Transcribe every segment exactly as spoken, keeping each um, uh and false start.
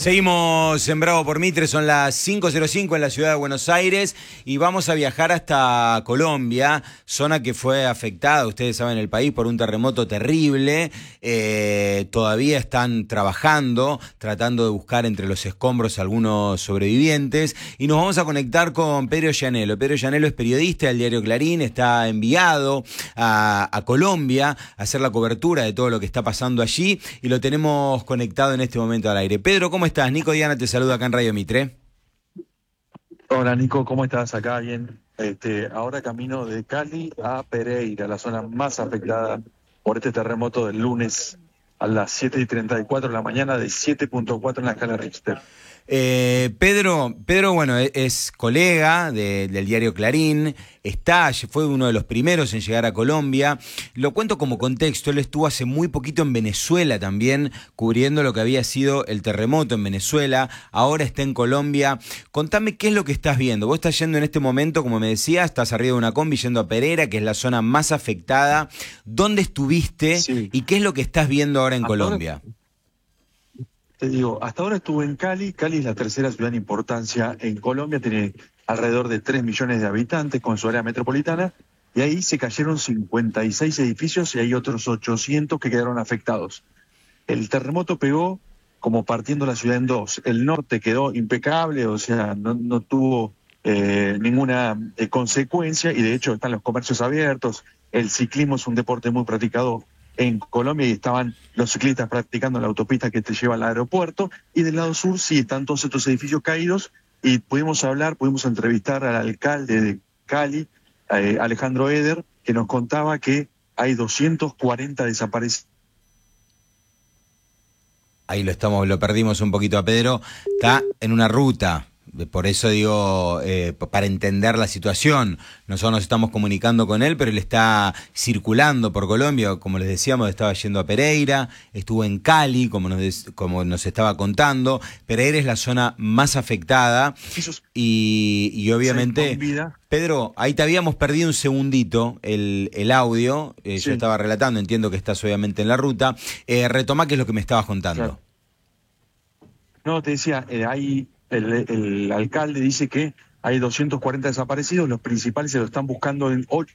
Seguimos en Bravo por Mitre, son las cinco cero cinco en la ciudad de Buenos Aires y vamos a viajar hasta Colombia, zona que fue afectada, ustedes saben, el país por un terremoto terrible. Eh, todavía están trabajando, tratando de buscar entre los escombros algunos sobrevivientes y nos vamos a conectar con Pedro Llanelo. Pedro Llanelo es periodista del diario Clarín, está enviado a, a Colombia a hacer la cobertura de todo lo que está pasando allí y lo tenemos conectado en este momento al aire. Pedro, ¿cómo estás? Nico Diana te saluda acá en Radio Mitre. Hola Nico, ¿cómo estás? Acá bien. Este, ahora camino de Cali a Pereira, la zona más afectada por este terremoto del lunes a las siete y treinta y cuatro de la mañana de siete punto cuatro en la escala Richter. Eh, Pedro, Pedro, bueno, es, es colega de, del diario Clarín, está, fue uno de los primeros en llegar a Colombia. Lo cuento como contexto, él estuvo hace muy poquito en Venezuela también, cubriendo lo que había sido el terremoto en Venezuela, ahora está en Colombia. Contame qué es lo que estás viendo. Vos estás yendo en este momento, como me decías, estás arriba de una combi yendo a Pereira, que es la zona más afectada. ¿Dónde estuviste Sí. y qué es lo que estás viendo ahora en Hasta Colombia? Ahora, te digo, hasta ahora estuve en Cali. Cali es la tercera ciudad en importancia en Colombia, tiene alrededor de tres millones de habitantes con su área metropolitana, y ahí se cayeron cincuenta y seis edificios y hay otros ochocientos que quedaron afectados. El terremoto pegó como partiendo la ciudad en dos. El norte quedó impecable, o sea, no, no tuvo eh, ninguna eh, consecuencia, y de hecho están los comercios abiertos. El ciclismo es un deporte muy practicado en Colombia y estaban los ciclistas practicando la autopista que te lleva al aeropuerto, y del lado sur sí están todos estos edificios caídos, y pudimos hablar, pudimos entrevistar al alcalde de Cali, eh, Alejandro Eder, que nos contaba que hay doscientos cuarenta desaparecidos. Ahí lo estamos, lo perdimos un poquito a Pedro, está en una ruta. Por eso digo, eh, para entender la situación, nosotros nos estamos comunicando con él, pero él está circulando por Colombia, como les decíamos, estaba yendo a Pereira, estuvo en Cali, como nos, como nos estaba contando. Pereira es la zona más afectada y, y obviamente, Pedro, ahí te habíamos perdido un segundito el, el audio, eh, sí. Yo estaba relatando, entiendo que estás obviamente en la ruta, eh, retoma qué es lo que me estabas contando. Claro. No, te decía, eh, hay... El, el alcalde dice que hay doscientos cuarenta desaparecidos, los principales se lo están buscando en ocho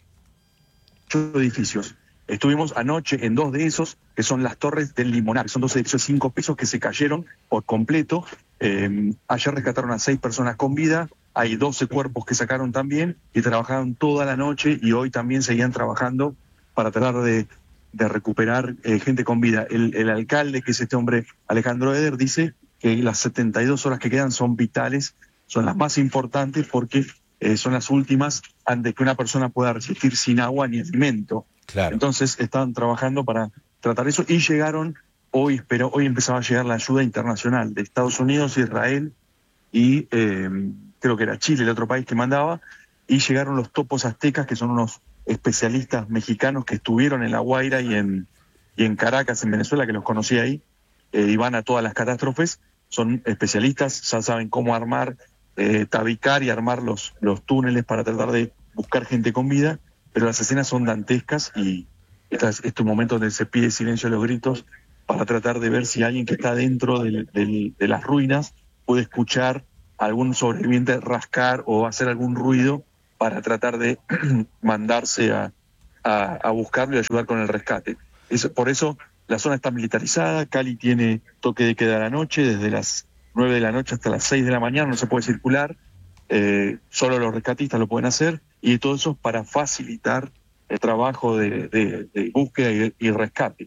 edificios. Estuvimos anoche en dos de esos, que son las Torres del Limonar, son dos edificios de cinco pisos que se cayeron por completo. Eh, ayer rescataron a seis personas con vida, hay doce cuerpos que sacaron también, y trabajaron toda la noche, y hoy también seguían trabajando para tratar de, de recuperar eh, gente con vida. El, el alcalde, que es este hombre Alejandro Eder, dice que las setenta y dos horas que quedan son vitales, son las más importantes, porque eh, son las últimas antes que una persona pueda resistir sin agua ni alimento. Claro. Entonces están trabajando para tratar eso, y llegaron hoy, pero hoy empezaba a llegar la ayuda internacional de Estados Unidos, Israel y eh, creo que era Chile, el otro país que mandaba, y llegaron los topos aztecas, que son unos especialistas mexicanos que estuvieron en La Guaira y en, y en Caracas, en Venezuela, que los conocí ahí, eh, y van a todas las catástrofes. Son especialistas, ya saben cómo armar, eh, tabicar y armar los, los túneles para tratar de buscar gente con vida, pero las escenas son dantescas, y este es un momento donde se pide silencio a los gritos para tratar de ver si alguien que está dentro del, del, de las ruinas puede escuchar a algún sobreviviente rascar o hacer algún ruido para tratar de mandarse a, a, a buscarlo y ayudar con el rescate. Es, por eso la zona está militarizada. Cali tiene toque de queda a la noche, desde las nueve de la noche hasta las seis de la mañana, no se puede circular, eh, solo los rescatistas lo pueden hacer, y todo eso para facilitar el trabajo de, de, de búsqueda y, y rescate.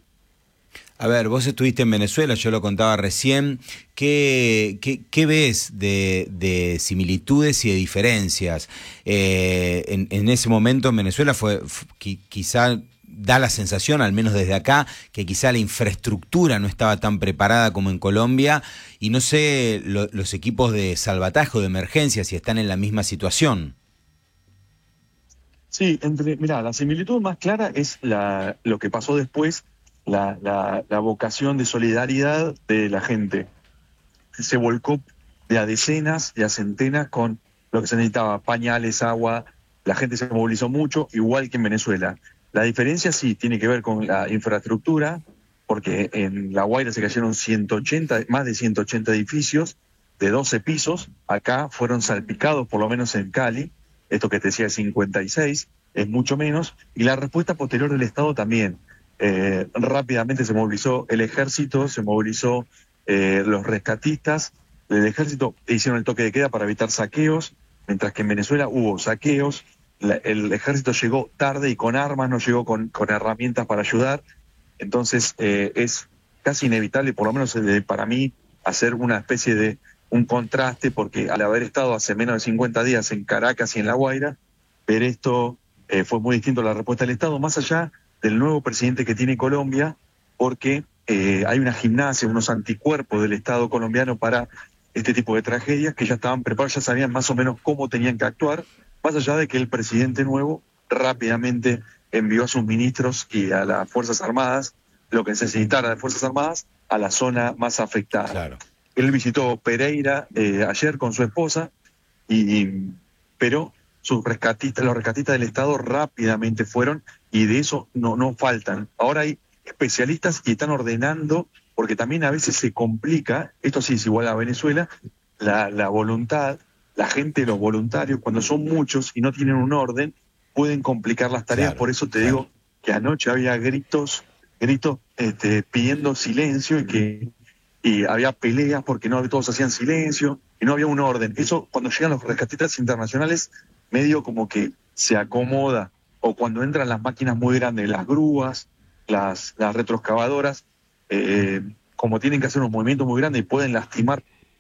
A ver, vos estuviste en Venezuela, yo lo contaba recién. ¿Qué, qué, qué ves de, de similitudes y de diferencias? Eh, en, en ese momento en Venezuela fue, fue quizá... da la sensación, al menos desde acá, que quizá la infraestructura no estaba tan preparada como en Colombia, y no sé lo, los equipos de salvataje o de emergencia si están en la misma situación. Sí, entre, mirá, la similitud más clara es la, lo que pasó después, la, la, la vocación de solidaridad de la gente. Se volcó de a decenas, de a centenas, con lo que se necesitaba: pañales, agua. La gente se movilizó mucho, igual que en Venezuela. La diferencia sí tiene que ver con la infraestructura, porque en La Guaira se cayeron ciento ochenta, más de ciento ochenta edificios de doce pisos. Acá fueron salpicados, por lo menos en Cali, esto que te decía cincuenta y seis, es mucho menos, y la respuesta posterior del Estado también. Eh, rápidamente se movilizó el ejército, se movilizó eh, los rescatistas. El ejército hicieron el toque de queda para evitar saqueos, mientras que en Venezuela hubo saqueos. La, el ejército llegó tarde y con armas, no llegó con, con herramientas para ayudar. Entonces eh, es casi inevitable, por lo menos eh, para mí, hacer una especie de un contraste, porque al haber estado hace menos de cincuenta días en Caracas y en La Guaira, ver esto eh, fue muy distinto a la respuesta del Estado, más allá del nuevo presidente que tiene Colombia, porque eh, hay una gimnasia, unos anticuerpos del Estado colombiano para este tipo de tragedias, que ya estaban preparados, ya sabían más o menos cómo tenían que actuar, más allá de que el presidente nuevo rápidamente envió a sus ministros y a las Fuerzas Armadas, lo que necesitara de Fuerzas Armadas, a la zona más afectada. Claro. Él visitó Pereira eh, ayer con su esposa, y, y, pero sus rescatistas, los rescatistas del Estado rápidamente fueron, y de eso no, no faltan. Ahora hay especialistas y están ordenando, porque también a veces se complica, esto sí es igual a Venezuela, la, la voluntad, la gente, los voluntarios, cuando son muchos y no tienen un orden, pueden complicar las tareas. Claro, por eso te claro. digo que anoche había gritos, gritos este, pidiendo silencio, y que y había peleas porque no todos hacían silencio y no había un orden. Eso, cuando llegan los rescatistas internacionales, medio como que se acomoda, o cuando entran las máquinas muy grandes, las grúas, las, las retroexcavadoras, eh, como tienen que hacer unos movimientos muy grandes y pueden lastimar.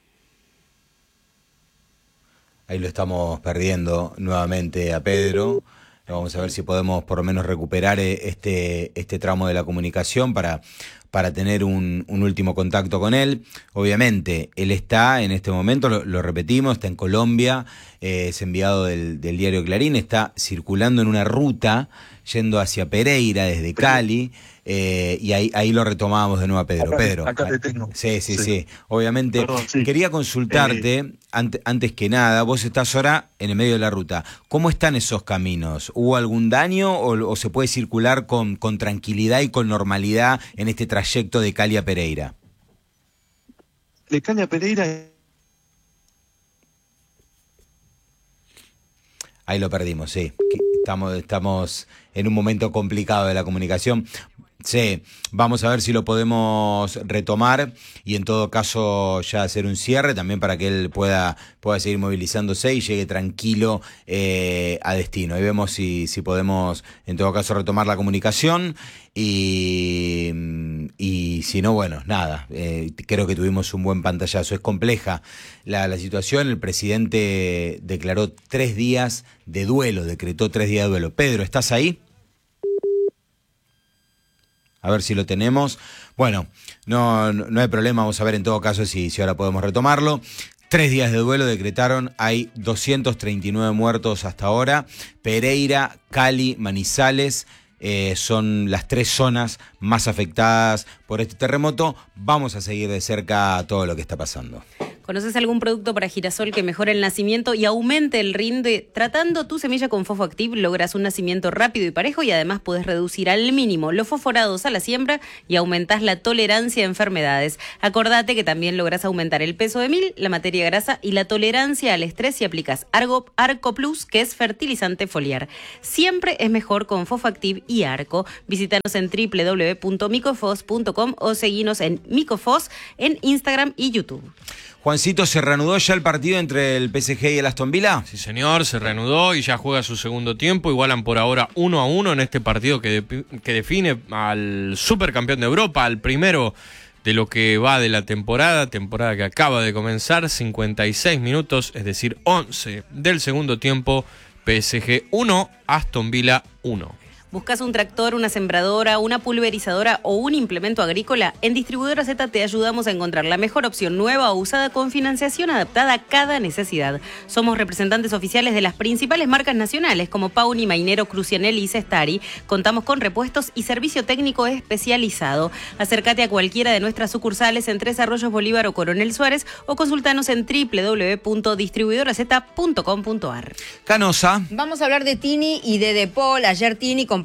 Ahí lo estamos perdiendo nuevamente a Pedro. Vamos a ver si podemos por lo menos recuperar este, este tramo de la comunicación para, para tener un, un último contacto con él. Obviamente, él está en este momento, lo, lo repetimos, está en Colombia, eh, es enviado del, del diario Clarín, está circulando en una ruta yendo hacia Pereira desde Cali, eh, y ahí, ahí lo retomábamos de nuevo a Pedro. Acá, Pedro. Acá te tengo. Sí, sí, sí, sí. Obviamente, Perdón, sí. Quería consultarte, eh, ante, antes que nada, vos estás ahora en el medio de la ruta. ¿Cómo están esos caminos? ¿Hubo algún daño o, o se puede circular con, con tranquilidad y con normalidad en este trayecto de Cali a Pereira? De Cali a Pereira... Ahí lo perdimos, sí. Estamos, estamos en un momento complicado de la comunicación. Sí, vamos a ver si lo podemos retomar y en todo caso ya hacer un cierre también para que él pueda, pueda seguir movilizándose y llegue tranquilo eh, a destino. Ahí vemos si, si podemos en todo caso retomar la comunicación y, y si no, bueno, nada, eh, creo que tuvimos un buen pantallazo. Es compleja la, la situación, el presidente declaró tres días de duelo, decretó tres días de duelo. Pedro, ¿estás ahí? A ver si lo tenemos. Bueno, no, no hay problema, vamos a ver en todo caso si, si ahora podemos retomarlo. Tres días de duelo decretaron, hay doscientos treinta y nueve muertos hasta ahora. Pereira, Cali, Manizales eh, son las tres zonas más afectadas por este terremoto. Vamos a seguir de cerca todo lo que está pasando. ¿Conoces algún producto para girasol que mejore el nacimiento y aumente el rinde? Tratando tu semilla con Fosfoactiv logras un nacimiento rápido y parejo, y además puedes reducir al mínimo los fosforados a la siembra y aumentás la tolerancia a enfermedades. Acordate que también logras aumentar el peso de mil, la materia grasa y la tolerancia al estrés si aplicas Argo, Arco Plus, que es fertilizante foliar. Siempre es mejor con Fosfoactiv y Arco. Visítanos en doble u doble u doble u punto micofos punto com o seguinos en Micofos en Instagram y YouTube. Juancito, ¿se reanudó ya el partido entre el P S G y el Aston Villa? Sí, señor, se reanudó y ya juega su segundo tiempo. Igualan por ahora uno a uno en este partido que, de, que define al supercampeón de Europa, al primero de lo que va de la temporada, temporada que acaba de comenzar, cincuenta y seis minutos, es decir, once del segundo tiempo, P S G uno, Aston Villa uno. ¿Buscas un tractor, una sembradora, una pulverizadora o un implemento agrícola? En Distribuidora Z te ayudamos a encontrar la mejor opción nueva o usada con financiación adaptada a cada necesidad. Somos representantes oficiales de las principales marcas nacionales como Pauni, Mainero, Crucianelli y Cestari. Contamos con repuestos y servicio técnico especializado. Acércate a cualquiera de nuestras sucursales en Tres Arroyos, Bolívar o Coronel Suárez, o consultanos en doble u doble u doble u punto distribuidora z punto com punto a r. Canosa. Vamos a hablar de Tini y de De Paul. Ayer Tini compró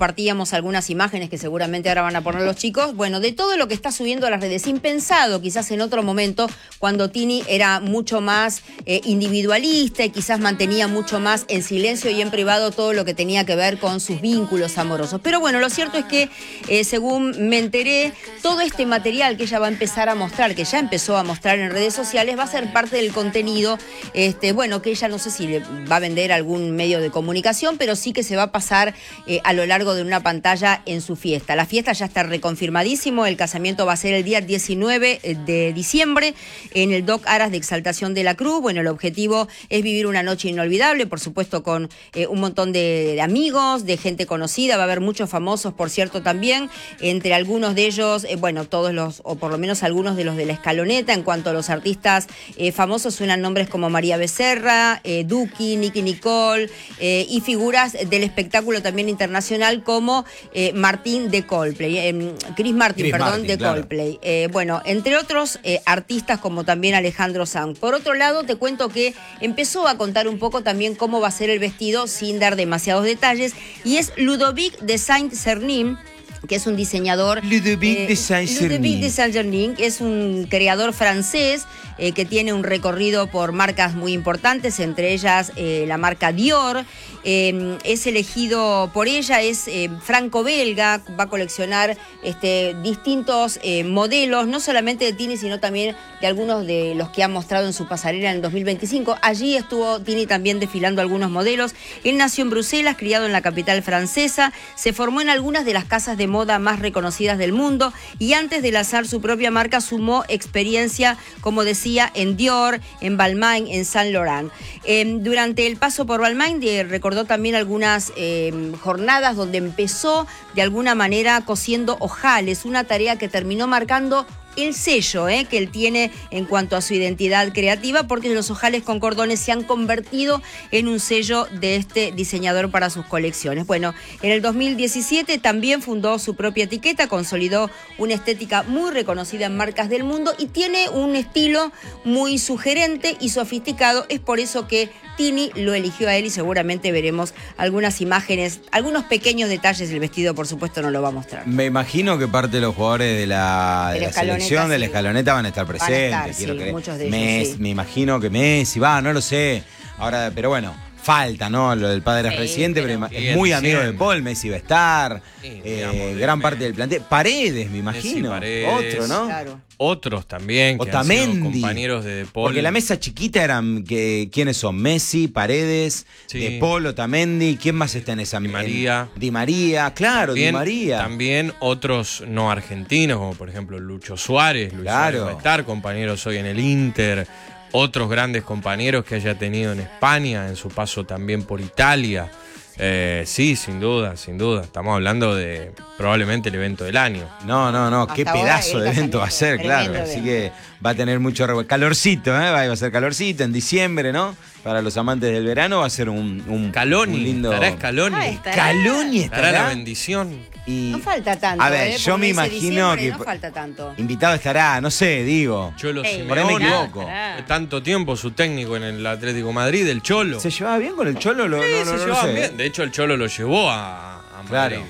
compartíamos algunas imágenes que seguramente ahora van a poner los chicos, bueno, de todo lo que está subiendo a las redes, impensado quizás en otro momento, cuando Tini era mucho más eh, individualista y quizás mantenía mucho más en silencio y en privado todo lo que tenía que ver con sus vínculos amorosos. Pero bueno, lo cierto es que, eh, según me enteré, todo este material que ella va a empezar a mostrar, que ya empezó a mostrar en redes sociales, va a ser parte del contenido, este, bueno, que ella no sé si le va a vender algún medio de comunicación, pero sí que se va a pasar eh, a lo largo de una pantalla en su fiesta. La fiesta ya está reconfirmadísimo, el casamiento va a ser el día diecinueve de diciembre en el Dock Aras de Exaltación de la Cruz. Bueno, el objetivo es vivir una noche inolvidable, por supuesto con eh, un montón de, de amigos, de gente conocida, va a haber muchos famosos, por cierto, también, entre algunos de ellos, eh, bueno, todos los, o por lo menos algunos de los de la escaloneta. En cuanto a los artistas eh, famosos, suenan nombres como María Becerra, eh, Duki, Nicky Nicole, eh, y figuras del espectáculo también internacional como eh, Martín de Coldplay, eh, Chris Martin, Chris perdón, Martin, de claro. Coldplay. Eh, bueno, entre otros eh, artistas como también Alejandro Sanz. Por otro lado, te cuento que empezó a contar un poco también cómo va a ser el vestido sin dar demasiados detalles, y es Ludovic de Saint-Cernin, que es un diseñador. Ludovic eh, de Saint-Cernin. Ludovic de Saint-Cernin, que es un creador francés eh, que tiene un recorrido por marcas muy importantes, entre ellas eh, la marca Dior. Eh, es elegido por ella, es eh, franco-belga, va a coleccionar este, distintos eh, modelos, no solamente de Tini, sino también de algunos de los que ha mostrado en su pasarela en el dos mil veinticinco. Allí estuvo Tini también desfilando algunos modelos. Él nació en Bruselas, criado en la capital francesa, se formó en algunas de las casas de moda más reconocidas del mundo y antes de lanzar su propia marca sumó experiencia, como decía, en Dior, en Balmain, en Saint Laurent. Eh, durante el paso por Balmain de, recordó también algunas eh, jornadas donde empezó de alguna manera cosiendo ojales, una tarea que terminó marcando el sello eh, que él tiene en cuanto a su identidad creativa, porque los ojales con cordones se han convertido en un sello de este diseñador para sus colecciones. Bueno, en el dos mil diecisiete también fundó su propia etiqueta, consolidó una estética muy reconocida en marcas del mundo y tiene un estilo muy sugerente y sofisticado. Es por eso que Tini lo eligió a él y seguramente veremos algunas imágenes, algunos pequeños detalles. El vestido, por supuesto, no lo va a mostrar. Me imagino que parte de los jugadores de la, de De la la selección, escaloneta, de la sí. escaloneta van a estar Van a presentes. estar, quiero sí, creer. muchos de ellos, Messi, sí. Me imagino que Messi va, no lo sé. Ahora, pero bueno, falta, ¿no? Lo del padre Sí, reciente, pero, pero- es muy Sí, amigo de siempre. Paul, Messi va a estar. Sí, eh, digamos, de gran Messi. parte del plantel. Paredes, me Messi, imagino. Paredes. Otro, ¿no? Claro. Otros también, que han sido Otamendi. compañeros de De Paul. Porque la mesa chiquita eran, que, ¿quiénes son? Messi, Paredes, Sí. De Paul, Otamendi. ¿Quién más está en esa Di en- María. Di María, claro, También, Di María. también otros no argentinos, como por ejemplo Lucho Suárez. Luis Claro. Suárez va a estar, compañeros hoy en el Inter. Otros grandes compañeros que haya tenido en España, en su paso también por Italia. Eh, sí, sin duda, sin duda. Estamos hablando de probablemente el evento del año. No, no, no, Hasta qué ahora pedazo el de evento va a ser, casamiento, claro. tremendo Así evento. que va a tener mucho revuelo. Calorcito, ¿eh? Va a ser calorcito en diciembre, ¿no? Para los amantes del verano va a ser un, un, Scaloni, un lindo. estará Scaloni. Ah, estará. Scaloni Estará la estará. bendición. Y No falta tanto. A ver, eh, yo porque me dice imagino diciembre, que No falta tanto. invitado estará, no sé, digo. Cholo Ey, por ahí me Simeone, equivoco. de tanto tiempo su técnico en el Atlético Madrid, el Cholo. ¿Se llevaba bien con el Cholo? Lo- Sí, no, no, se no lo llevaban sé. bien. De hecho, el Cholo lo llevó a, a Madrid. Claro.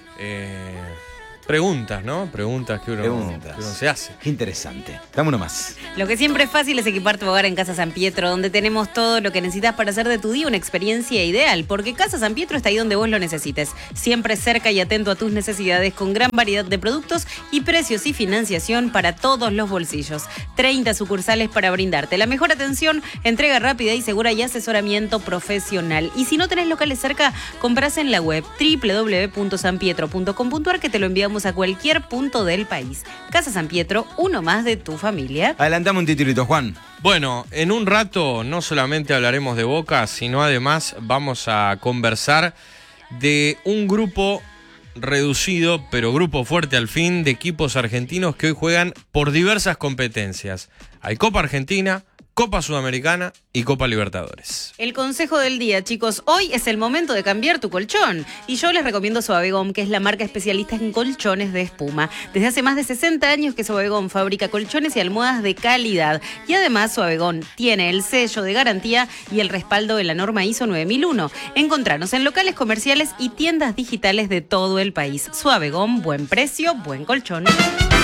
Eh, preguntas, ¿no? Preguntas que uno, Preguntas. que uno se hace. Qué interesante. Dame uno más. Lo que siempre es fácil es equipar tu hogar en Casa San Pietro, donde tenemos todo lo que necesitas para hacer de tu día una experiencia ideal, porque Casa San Pietro está ahí donde vos lo necesites, siempre cerca y atento a tus necesidades, con gran variedad de productos y precios y financiación para todos los bolsillos. treinta sucursales para brindarte la mejor atención, entrega rápida y segura y asesoramiento profesional. Y si no tenés locales cerca, compras en la web doble u doble u doble u punto san pietro punto com punto a r, que te lo enviamos a cualquier punto del país. Casa San Pietro, uno más de tu familia. Adelantame un titulito, Juan. Bueno, en un rato no solamente hablaremos de Boca, sino además vamos a conversar de un grupo reducido, pero grupo fuerte al fin, de equipos argentinos que hoy juegan por diversas competencias. Hay Copa Argentina, Copa Sudamericana y Copa Libertadores. El consejo del día, chicos, hoy es el momento de cambiar tu colchón. Y yo les recomiendo Suavegom, que es la marca especialista en colchones de espuma. Desde hace más de sesenta años que Suavegom fabrica colchones y almohadas de calidad. Y además Suavegom tiene el sello de garantía y el respaldo de la norma I S O nueve mil uno. Encontranos en locales comerciales y tiendas digitales de todo el país. Suavegom, buen precio, buen colchón.